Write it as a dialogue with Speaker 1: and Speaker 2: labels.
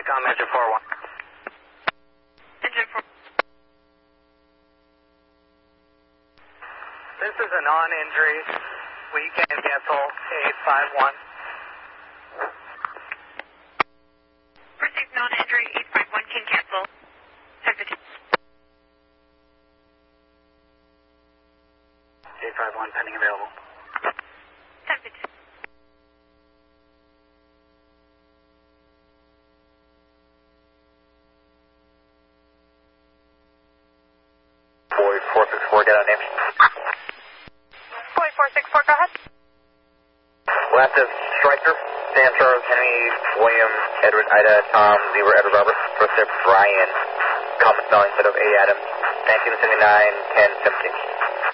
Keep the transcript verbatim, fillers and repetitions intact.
Speaker 1: Com engine four one.
Speaker 2: Engine four.
Speaker 1: This is a non-injury. We can cancel eight five one.
Speaker 2: Received non-injury, eight five one can cancel. ten fifteen.
Speaker 1: eight five one pending available.
Speaker 2: ten fifteen.
Speaker 1: Boy four six four, get on name.
Speaker 2: Boy four six four, go ahead.
Speaker 1: Left is Striker, Sam Charles, Henry, William, Edward, Ida, Tom, Zebra, Edward, Robert, first Brian, common spelling instead of A Adams, nineteen seventy-nine, ten seventeen.